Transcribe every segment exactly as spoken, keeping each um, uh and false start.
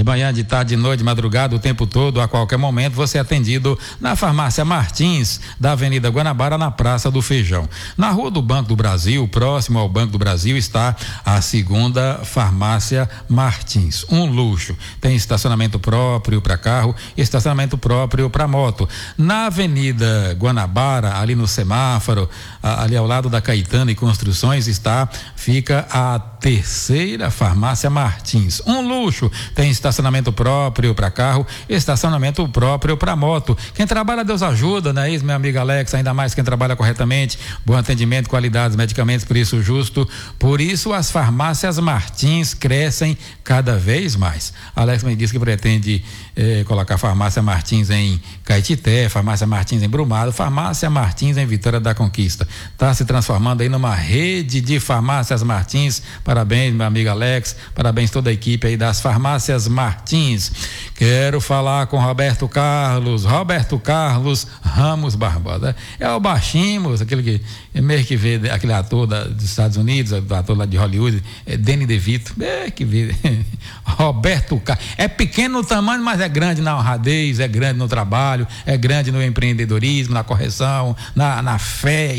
De manhã, de tarde, de noite, de madrugada, o tempo todo, a qualquer momento, você é atendido na Farmácia Martins, da Avenida Guanabara, na Praça do Feijão. Na Rua do Banco do Brasil, próximo ao Banco do Brasil, está a segunda Farmácia Martins. Um luxo. Tem estacionamento próprio para carro, estacionamento próprio para moto. Na Avenida Guanabara, ali no semáforo, ali ao lado da Caetano e Construções, está, fica a terceira Farmácia Martins. Um luxo. Tem estacionamento próprio para carro, estacionamento próprio para moto. Quem trabalha, Deus ajuda, não é isso, meu amigo Alex? Ainda mais quem trabalha corretamente, bom atendimento, qualidade, medicamentos, preço justo. Por isso, as farmácias Martins crescem cada vez mais. Alex me disse que pretende eh, colocar farmácia Martins em Caetité, farmácia Martins em Brumado, farmácia Martins em Vitória da Conquista. Está se transformando aí numa rede de farmácias Martins. Parabéns, meu amigo Alex, parabéns toda a equipe aí das farmácias Martins. Quero falar com Roberto Carlos, Roberto Carlos Ramos Barbosa. É o baixinho, aquele que é meio que vê, aquele ator da, dos Estados Unidos, do ator lá de Hollywood, é Danny DeVito, é que vê. Roberto Carlos. É pequeno no tamanho, mas é grande na honradez, é grande no trabalho, é grande no empreendedorismo, na correção, na, na fé.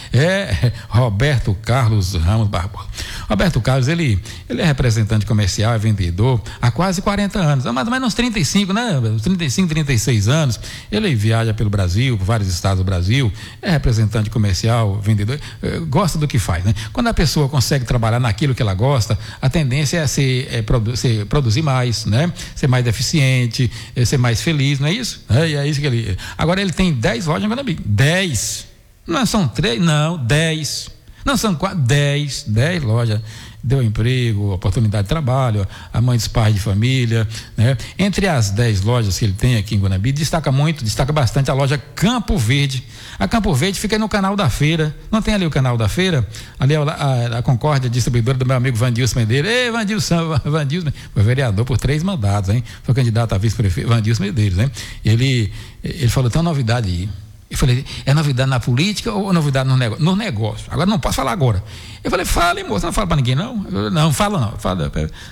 É Roberto Carlos Ramos Barbosa. Roberto Carlos, ele, ele é representante comercial, é vendedor há quase quarenta anos, mais ou menos uns trinta e cinco, né? trinta e cinco, trinta e seis anos. Ele viaja pelo Brasil, por vários estados do Brasil, é representante comercial, vendedor, gosta do que faz, né? Quando a pessoa consegue trabalhar naquilo que ela gosta, a tendência é ser, é produ- ser produzir mais, né? Ser mais eficiente, é ser mais feliz, não é isso? É, é isso que ele. Agora ele tem dez lojas em Guanambi. dez. Não são três, não, dez. Não são quatro, dez, dez lojas. Deu emprego, oportunidade de trabalho, a mãe dos pais de família, né? Entre as dez lojas que ele tem aqui em Guanambi, destaca muito, destaca bastante a loja Campo Verde. A Campo Verde fica aí no canal da feira. Não tem ali o canal da feira? Ali a, a, a Concórdia, distribuidora do meu amigo Vandilson Medeiros. Ei, Vandilson, Vandilson, foi vereador por três mandatos, hein? Foi candidato a vice-prefeito, Vandilson Medeiros, hein? Ele, ele falou, tem uma novidade aí. Eu falei, é novidade na política ou novidade no negócio? No negócio. Agora não posso falar agora. Eu falei, fale, moça, não fala pra ninguém, não? Eu, não, fala não. Fala,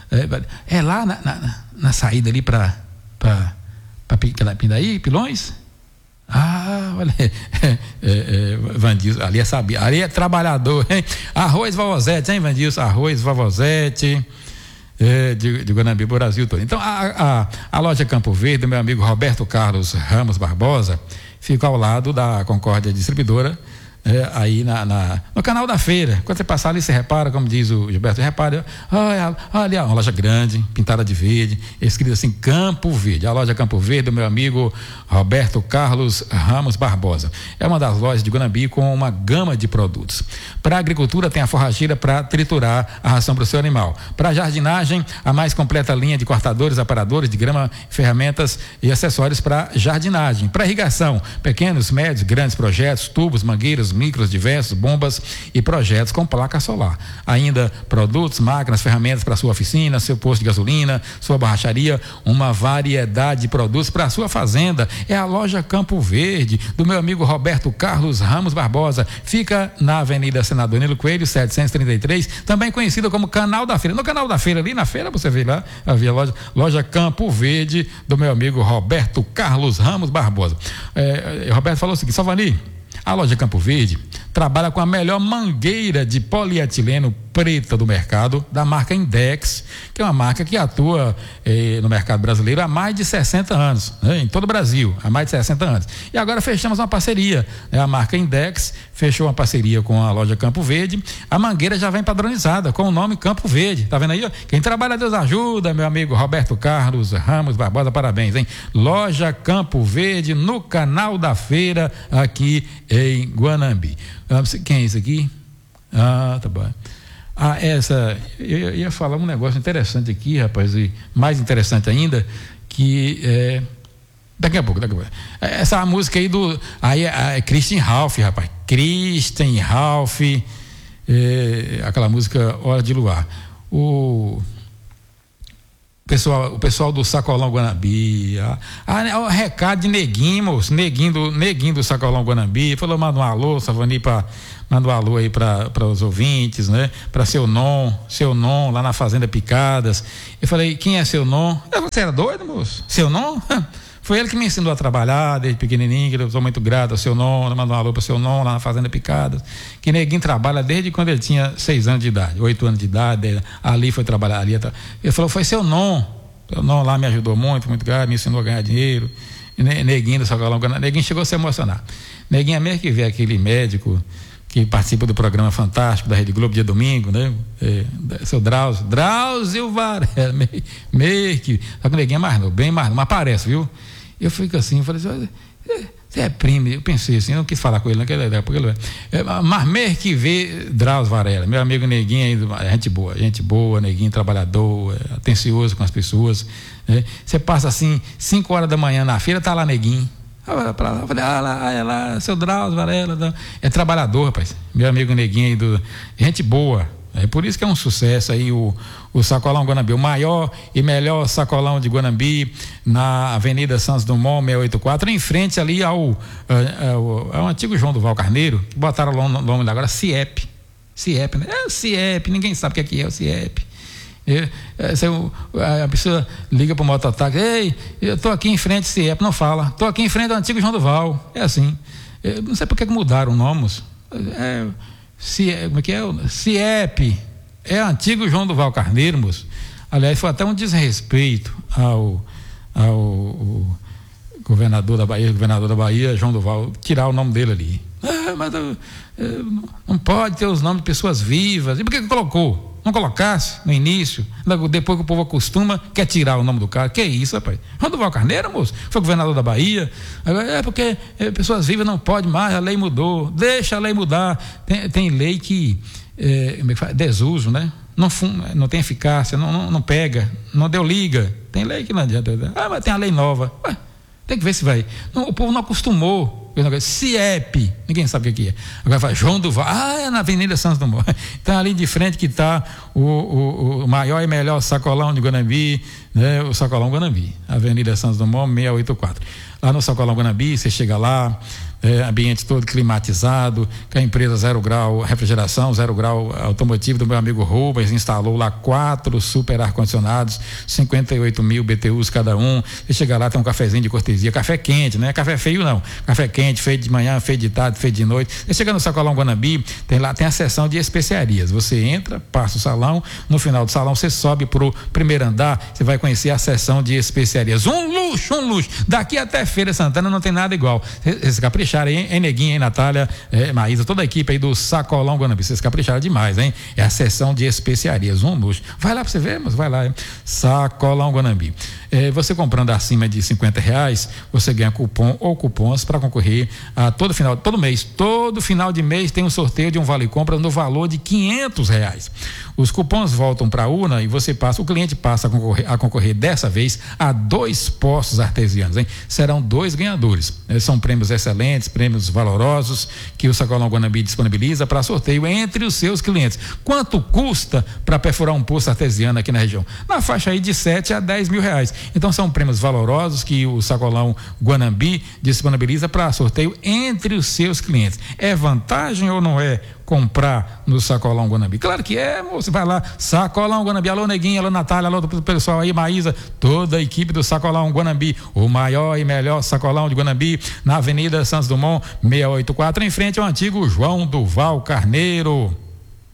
é, é lá na, na, na saída ali pra, pra, pra Pindaí, Pilões? Ah, olha, é, é, é, Vandilson, ali é sabia, ali é trabalhador, hein? Arroz Vovozete, hein, Vandilson? Arroz Vovozete. É, de, de Guanambi, Brasil todo. Então, a, a, a loja Campo Verde, meu amigo Roberto Carlos Ramos Barbosa, fica ao lado da Concórdia Distribuidora, é, aí na, na, no canal da feira. Quando você passar ali, você repara, como diz o Gilberto, repara, olha, olha, uma loja grande, pintada de verde, escrito assim, Campo Verde. A loja Campo Verde, do meu amigo Roberto Carlos Ramos Barbosa. É uma das lojas de Guanambi com uma gama de produtos. Para a agricultura, tem a forrageira para triturar a ração para o seu animal. Para a jardinagem, a mais completa linha de cortadores, aparadores de grama, ferramentas e acessórios para jardinagem. Para irrigação, pequenos, médios, grandes projetos, tubos, mangueiras, micros diversos, bombas e projetos com placa solar. Ainda produtos, máquinas, ferramentas para sua oficina, seu posto de gasolina, sua borracharia, uma variedade de produtos para sua fazenda. É a loja Campo Verde, do meu amigo Roberto Carlos Ramos Barbosa. Fica na Avenida Senador Nilo Coelho, setecentos e trinta e três, também conhecida como Canal da Feira. No Canal da Feira, ali na feira, você vê lá, havia loja, loja Campo Verde, do meu amigo Roberto Carlos Ramos Barbosa. É, Roberto falou o seguinte, Salvani, a loja Campo Verde trabalha com a melhor mangueira de polietileno preta do mercado, da marca Index, que é uma marca que atua eh, no mercado brasileiro há mais de sessenta anos, né? Em todo o Brasil, há mais de sessenta anos. E agora fechamos uma parceria, né? A marca Index fechou uma parceria com a loja Campo Verde. A mangueira já vem padronizada com o nome Campo Verde, tá vendo aí? Ó? Quem trabalha, Deus ajuda, meu amigo Roberto Carlos Ramos Barbosa, parabéns, hein? Loja Campo Verde, no canal da feira, aqui em Guanambi. Quem é esse aqui? Ah, tá bom. Ah, essa, eu ia falar um negócio interessante aqui, rapaz, e mais interessante ainda, que é, daqui a pouco, daqui a pouco. Essa música aí do, aí é, é Christian Ralph, rapaz, Christian Ralph, é, aquela música Hora de Luar. O Pessoal, o pessoal do Sacolão Guanambi, a, a, o recado de Neguinho, moço, Neguinho do, Neguinho do Sacolão Guanambi, falou, manda um alô, Savani, pra, manda um alô aí para os ouvintes, né? Para seu Non, seu Non, lá na Fazenda Picadas. Eu falei, quem é seu Non? Você era doido, moço? Seu Non? Foi ele que me ensinou a trabalhar desde pequenininho, que eu sou muito grato ao seu Non, manda um alô para seu Non, lá na Fazenda Picadas, que Neguinho trabalha desde quando ele tinha seis anos de idade, oito anos de idade, ali foi trabalhar, ali. Ele falou, foi seu Non, seu Non lá me ajudou muito, muito grato, me ensinou a ganhar dinheiro. E Neguinho do Sacolão, Neguinho chegou a se emocionar. Neguinho é mesmo que vê aquele médico que participa do programa fantástico da Rede Globo dia domingo, né? É, seu Drauzio, Drauzio Varela, meio que, só que o Neguinho é mais novo, bem mais novo, mas aparece, viu? Eu fico assim, eu falei assim, você é primo, eu pensei assim, eu não quis falar com ele naquela época, porque ele é, mas mesmo que vê Drauzio Varela, meu amigo Neguinho, gente boa, gente boa, Neguinho trabalhador, atencioso com as pessoas, né? Você passa assim, cinco horas da manhã na feira, tá lá Neguinho, pra lá, falei, ah lá, é lá, seu Drauzio Varela, é trabalhador, rapaz, meu amigo Neguinho aí, do, gente boa. É por isso que é um sucesso aí o, o Sacolão Guanambi, o maior e melhor sacolão de Guanambi, na Avenida Santos Dumont seiscentos e oitenta e quatro, em frente ali ao, ao, ao, ao antigo João Duval Carneiro, que botaram o nome agora, CIEP. CIEP, né? É o CIEP, ninguém sabe o que é, é o CIEP. É, é, a pessoa liga para o mototáxi, ei, eu estou aqui em frente ao CIEP, não fala, estou aqui em frente ao antigo João Duval, é assim. Eu não sei por que mudaram o nome. É. CIEP, como é que é? CIEP, é antigo João Duval Carneiro, moço. Aliás, foi até um desrespeito ao, ao, ao governador da Bahia, governador da Bahia, João Duval, tirar o nome dele ali. Ah, mas eu, eu, não pode ter os nomes de pessoas vivas. E por que que colocou? Não colocasse no início, depois que o povo acostuma, quer tirar o nome do cara. Que isso, rapaz? João Duval Carneiro, moço, foi governador da Bahia. É porque é, pessoas vivas não pode mais, a lei mudou. Deixa a lei mudar. Tem, tem lei que, é, como é que fala? Desuso, né? Não, não tem eficácia, não, não, não pega, não deu liga. Tem lei que não adianta. Ah, mas tem a lei nova. Ué, tem que ver se vai. Não, o povo não acostumou. CIEP, ninguém sabe o que é. Agora fala João Duval, ah, é na Avenida Santos Dumont. Então ali de frente que está o, o, o maior e melhor sacolão de Guanambi, né? O Sacolão Guanambi, Avenida Santos Dumont seiscentos e oitenta e quatro. Lá no Sacolão Guanambi, você chega lá, é, ambiente todo climatizado, com a empresa Zero Grau Refrigeração, Zero Grau Automotivo do meu amigo Rubens, instalou lá quatro super ar-condicionados, cinquenta e oito mil B T Us cada um. Você chega lá, tem um cafezinho de cortesia, café quente, não é café feio não, café quente, feito de manhã, feito de tarde, feito de noite. Você chega no Sacolão Guanambi, tem lá, tem a seção de especiarias, você entra, passa o salão, no final do salão você sobe pro primeiro andar, você vai conhecer a seção de especiarias, um luxo, um luxo, daqui até Feira Santana não tem nada igual. Vocês capricharam, hein, hein Neguinho, hein, Natália, é, Maísa, toda a equipe aí do Sacolão Guanambi, vocês capricharam demais, hein? É a seção de especiarias, um luxo. Vai lá pra você ver, mas vai lá, hein? Sacolão Guanambi. É, você comprando acima de cinquenta reais, você ganha cupom ou cupons para concorrer a todo final, todo mês, todo final de mês tem um sorteio de um vale compra no valor de quinhentos reais. Os cupons voltam para a urna e você passa, o cliente passa a concorrer, a concorrer dessa vez a dois poços artesianos, hein? Serão dois ganhadores. É, são prêmios excelentes, prêmios valorosos que o Sacolão Guanambi disponibiliza para sorteio entre os seus clientes. Quanto custa para perfurar um poço artesiano aqui na região? Na faixa aí de sete a dez mil reais. Então são prêmios valorosos que o Sacolão Guanambi disponibiliza para sorteio entre os seus clientes. É vantagem ou não é comprar no Sacolão Guanambi? Claro que é, você vai lá, Sacolão Guanambi, alô Neguinho, alô Natália, alô pessoal aí, Maísa, toda a equipe do Sacolão Guanambi, o maior e melhor sacolão de Guanambi, na Avenida Santos Dumont seiscentos e oitenta e quatro, em frente ao antigo João Duval Carneiro.